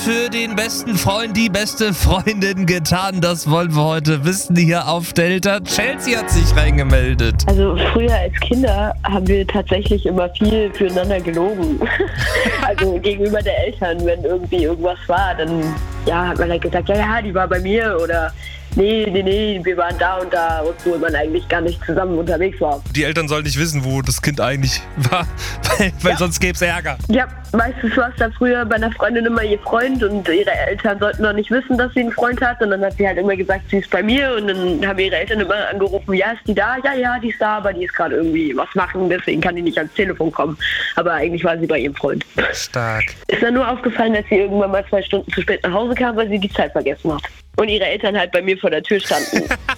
für den besten Freund, die beste Freundin getan? Das wollen wir heute wissen hier auf Delta. Chelsea hat sich reingemeldet. Also früher als Kinder haben wir tatsächlich immer viel füreinander gelogen. Also gegenüber der Eltern, wenn irgendwie irgendwas war, dann hat man halt gesagt, ja, die war bei mir oder nee, wir waren da und da, obwohl man eigentlich gar nicht zusammen unterwegs war. Die Eltern sollen nicht wissen, wo das Kind eigentlich war, weil sonst gäbe es Ärger. Ja, meistens war es da früher bei einer Freundin immer ihr Freund und ihre Eltern sollten noch nicht wissen, dass sie einen Freund hat und dann hat sie halt immer gesagt, sie ist bei mir und dann haben ihre Eltern immer angerufen, ja, ist die da? Ja, die ist da, aber die ist gerade irgendwie was machen, deswegen kann die nicht ans Telefon kommen. Aber eigentlich war sie bei ihrem Freund. Stark. Ist dann nur aufgefallen, dass sie irgendwann mal 2 Stunden zu spät nach Hause kam, weil sie die Zeit vergessen hat. Und ihre Eltern halt bei mir vor der Tür standen.